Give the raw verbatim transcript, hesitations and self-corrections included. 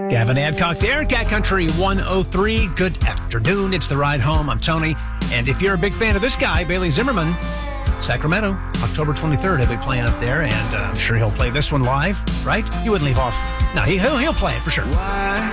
Gavin Adcock there, Cat Country one oh three. Good afternoon. It's The Ride Home. I'm Tony. And if you're a big fan of this guy, Bailey Zimmerman, Sacramento, October twenty-third, he'll be playing up there, and uh, I'm sure he'll play this one live, right? You wouldn't leave off. No, he, he'll, he'll play it for sure. Why?